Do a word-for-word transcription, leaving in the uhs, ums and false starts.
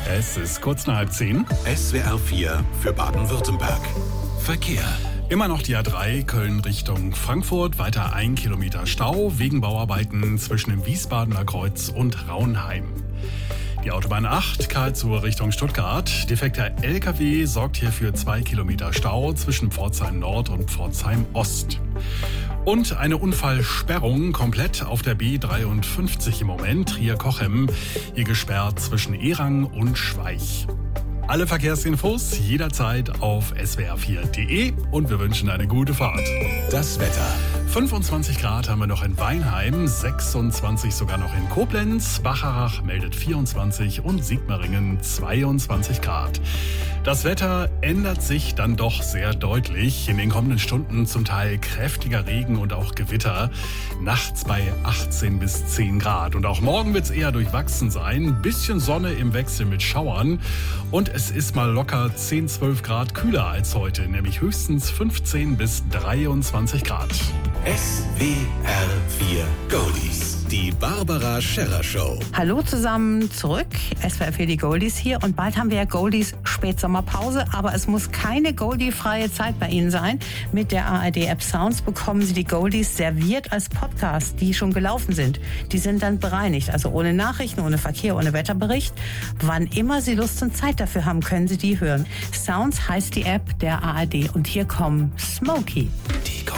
Es ist kurz nach halb zehn. S W R vier für Baden-Württemberg. Verkehr. Immer noch die A drei, Köln Richtung Frankfurt. Weiter ein Kilometer Stau wegen Bauarbeiten zwischen dem Wiesbadener Kreuz und Raunheim. Die Autobahn acht, Karlsruhe Richtung Stuttgart. Defekter L K W sorgt hier für zwei Kilometer Stau zwischen Pforzheim Nord und Pforzheim Ost. Und eine Unfallsperrung komplett auf der B dreiundfünfzig im Moment. Trier-Cochem, hier gesperrt zwischen Erang und Schweich. Alle Verkehrsinfos jederzeit auf S W R vier punkt de und wir wünschen eine gute Fahrt. Das Wetter. fünfundzwanzig Grad haben wir noch in Weinheim, sechsundzwanzig sogar noch in Koblenz, Bacharach meldet vierundzwanzig und Sigmaringen zweiundzwanzig Grad. Das Wetter ändert sich dann doch sehr deutlich. In den kommenden Stunden zum Teil kräftiger Regen und auch Gewitter. Nachts bei achtzehn bis zehn Grad. Und auch morgen wird es eher durchwachsen sein. Bisschen Sonne im Wechsel mit Schauern. Und es ist mal locker zehn, zwölf Grad kühler als heute. Nämlich höchstens fünfzehn bis dreiundzwanzig Grad. S W R vier Goldies. Die Barbara Scherrer Show. Hallo zusammen zurück. S W R vier die Goldies hier. Und bald haben wir ja Goldies Spätsommerpause. Aber es muss keine Goldie-freie Zeit bei Ihnen sein. Mit der A R D-App Sounds bekommen Sie die Goldies serviert als Podcast, die schon gelaufen sind. Die sind dann bereinigt. Also ohne Nachrichten, ohne Verkehr, ohne Wetterbericht. Wann immer Sie Lust und Zeit dafür haben, können Sie die hören. Sounds heißt die App der A R D. Und hier kommen Smokey. Die